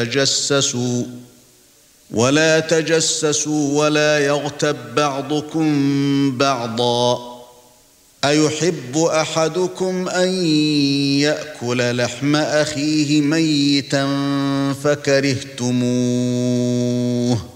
ولا تجسسوا ولا يغتب بعضكم بعضا أيحب أحدكم أن يأكل لحم أخيه ميتا فكرهتموه